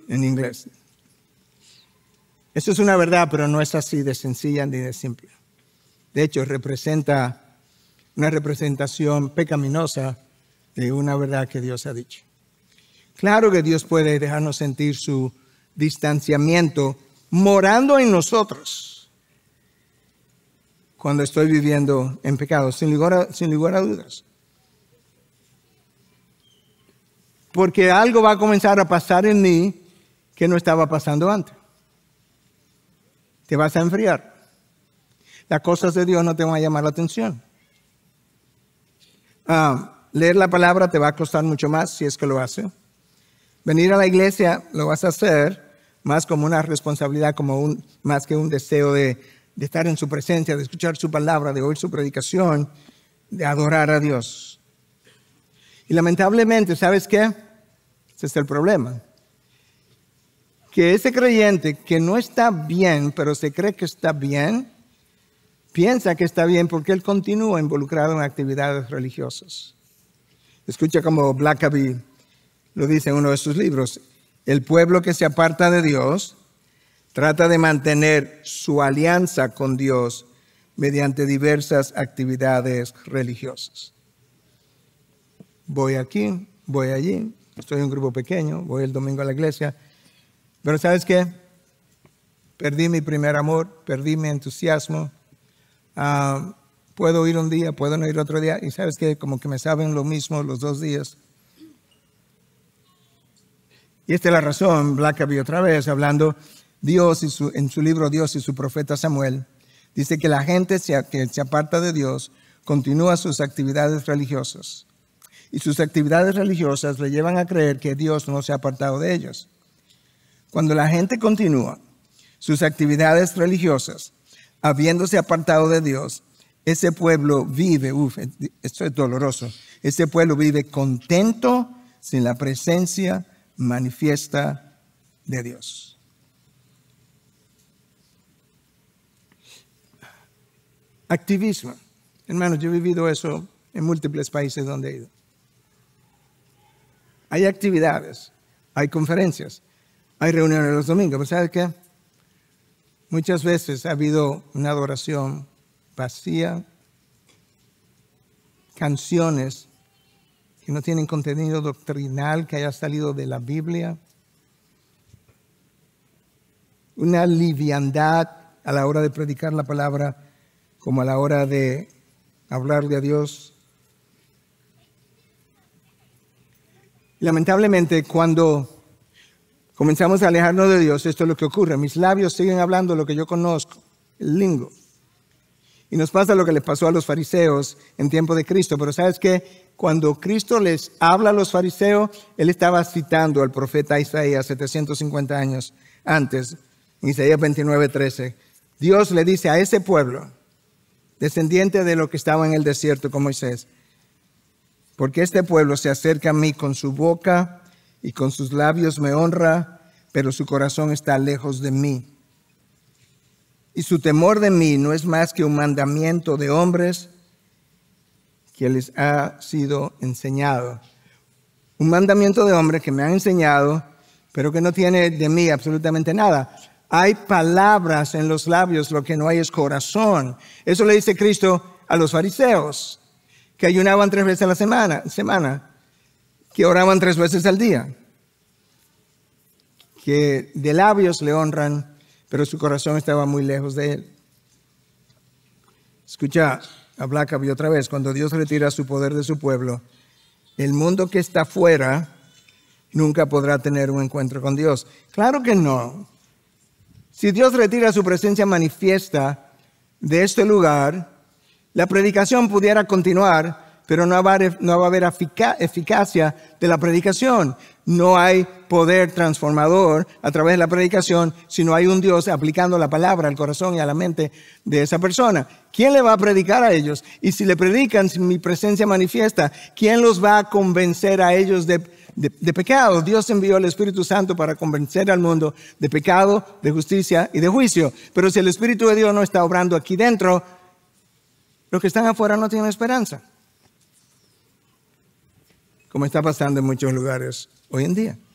en inglés. Eso es una verdad, pero no es así de sencilla ni de simple. De hecho, representa una representación pecaminosa de una verdad que Dios ha dicho. Claro que Dios puede dejarnos sentir su distanciamiento morando en nosotros cuando estoy viviendo en pecado, sin lugar a dudas. Porque algo va a comenzar a pasar en mí que no estaba pasando antes. Te vas a enfriar. Las cosas de Dios no te van a llamar la atención. Leer la palabra te va a costar mucho más si es que lo hace. Venir a la iglesia lo vas a hacer más como una responsabilidad, más que un deseo de estar en su presencia, de escuchar su palabra, de oír su predicación, de adorar a Dios. Y lamentablemente, ¿sabes qué? Ese es el problema. Que ese creyente que no está bien, pero se cree que está bien, piensa que está bien porque él continúa involucrado en actividades religiosas. Escucha como Blackaby lo dice en uno de sus libros. El pueblo que se aparta de Dios trata de mantener su alianza con Dios mediante diversas actividades religiosas. Voy aquí, voy allí, estoy en un grupo pequeño, voy el domingo a la iglesia. Pero ¿sabes qué? Perdí mi primer amor, perdí mi entusiasmo. Puedo ir un día, puedo no ir otro día. Y ¿sabes qué? Como que me saben lo mismo los 2 días. Y esta es la razón, Blackaby otra vez, hablando Dios en su libro Dios y su profeta Samuel, dice que la gente que se aparta de Dios continúa sus actividades religiosas. Y sus actividades religiosas le llevan a creer que Dios no se ha apartado de ellos. Cuando la gente continúa sus actividades religiosas, habiéndose apartado de Dios, ese pueblo vive, esto es doloroso, ese pueblo vive contento sin la presencia manifiesta de Dios. Activismo. Hermanos, yo he vivido eso en múltiples países donde he ido. Hay actividades, hay conferencias, hay reuniones los domingos, pero ¿sabes qué? Muchas veces ha habido una adoración vacía, canciones que no tienen contenido doctrinal que haya salido de la Biblia, una liviandad a la hora de predicar la palabra como a la hora de hablarle a Dios. Lamentablemente, cuando comenzamos a alejarnos de Dios, esto es lo que ocurre. Mis labios siguen hablando lo que yo conozco, el lingo. Y nos pasa lo que les pasó a los fariseos en tiempo de Cristo. Pero ¿sabes qué? Cuando Cristo les habla a los fariseos, Él estaba citando al profeta Isaías 750 años antes, en Isaías 29:13. Dios le dice a ese pueblo, descendiente de lo que estaba en el desierto con Moisés, porque este pueblo se acerca a mí con su boca y con sus labios me honra, pero su corazón está lejos de mí. Y su temor de mí no es más que un mandamiento de hombres que les ha sido enseñado. Un mandamiento de hombres que me han enseñado, pero que no tiene de mí absolutamente nada. Hay palabras en los labios, lo que no hay es corazón. Eso le dice Cristo a los fariseos, que ayunaban 3 veces a la semana, que oraban 3 veces al día, que de labios le honran, pero su corazón estaba muy lejos de Él. Escucha a Blackaby otra vez. Cuando Dios retira su poder de su pueblo, el mundo que está afuera nunca podrá tener un encuentro con Dios. Claro que no. Si Dios retira su presencia manifiesta de este lugar, la predicación pudiera continuar, pero no va a haber eficacia de la predicación. No hay poder transformador a través de la predicación si no hay un Dios aplicando la palabra al corazón y a la mente de esa persona. ¿Quién le va a predicar a ellos? Y si le predican sin mi presencia manifiesta, ¿quién los va a convencer a ellos de pecado? Dios envió al Espíritu Santo para convencer al mundo de pecado, de justicia y de juicio. Pero si el Espíritu de Dios no está obrando aquí dentro, los que están afuera no tienen esperanza, como está pasando en muchos lugares hoy en día.